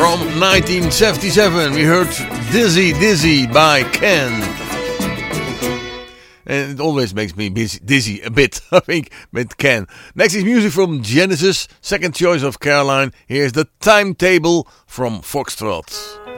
from 1977. We heard Dizzy Dizzy by Ken. And it always makes me dizzy a bit, I think, with Ken. Next is music from Genesis, second choice of Caroline. Here's the Timetable from Foxtrot.